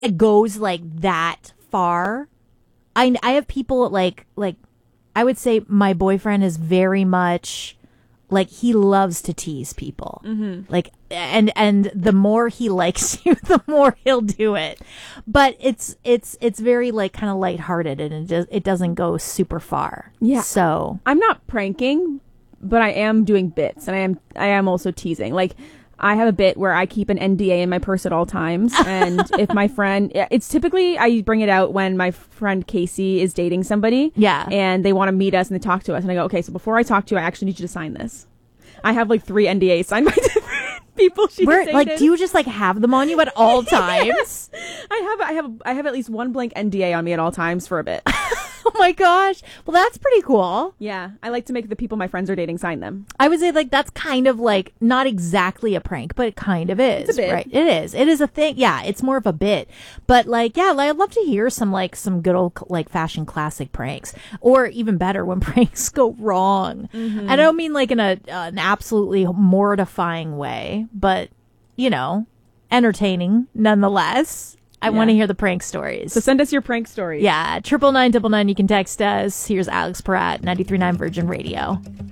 it goes like that far. I have people like I would say my boyfriend is very much like he loves to tease people. Mm-hmm. Like and the more he likes you, the more he'll do it. But it's very like kind of lighthearted, and it doesn't go super far. Yeah. So I'm not pranking, but I am doing bits, and I am also teasing. Like, I have a bit where I keep an NDA in my purse at all times, and if my friend, it's typically I bring it out when my friend Casey is dating somebody, and they want to meet us and they talk to us, and I go, okay, so before I talk to you, I actually need you to sign this. I have like 3 NDAs signed by different people. Like, do you just like have them on you at all times? I have at least one blank NDA on me at all times for a bit. Oh my gosh. Well, that's pretty cool. Yeah. I like to make the people my friends are dating sign them. I would say like that's kind of like not exactly a prank, but it kind of is. It's a bit. Right? It is. It is a thing. Yeah, it's more of a bit. But like, yeah, like, I'd love to hear some good old like fashion classic pranks, or even better when pranks go wrong. Mm-hmm. I don't mean like in an absolutely mortifying way, but entertaining nonetheless. I want to hear the prank stories. So send us your prank stories. Yeah, 99999. You can text us. Here's Alex Pratt, 93.9 Virgin Radio.